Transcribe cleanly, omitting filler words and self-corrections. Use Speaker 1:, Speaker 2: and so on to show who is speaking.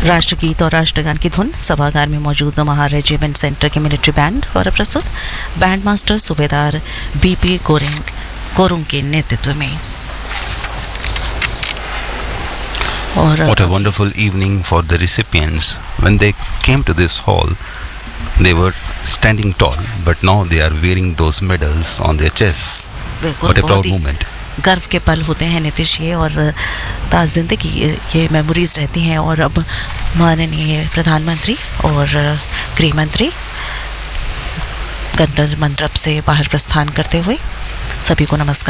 Speaker 1: राष्ट्रगीत और राष्ट्रगान की धुन सभागार में मौजूद महार रेजिमेंट सेंटर के मिलिट्री बैंड द्वारा प्रस्तुत, बैंड मास्टर सूबेदार बीपी कोरुंग के नेतृत्व में। और
Speaker 2: What a wonderful evening for the recipients. When they came to this hall, they were standing tall, but now they are wearing those medals on their chests. What a proud moment.
Speaker 1: गर्व के पल होते हैं नीतीश ये, और ताज़िंदगी ये memories रहती हैं। और अब माननीय प्रधानमंत्री और गृह मंत्री गणतंत्र मंडप से बाहर प्रस्थान करते हुए सभी को नमस्कार।